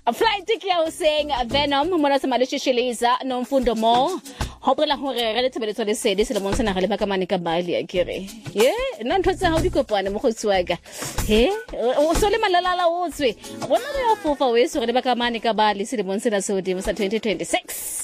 A flight ticket saying Venom mona sa malishishiliza no mfundo mo hopela hore re le tshebetso le sedi se le montsha na re le ba ka mane ka bali a kere nna ntho tsa ha di kopane mo go tswaga o so le malalala o tswe bona re a fofa we so re le ba ka mane ka bali se le montsha na se o di mo sa 2026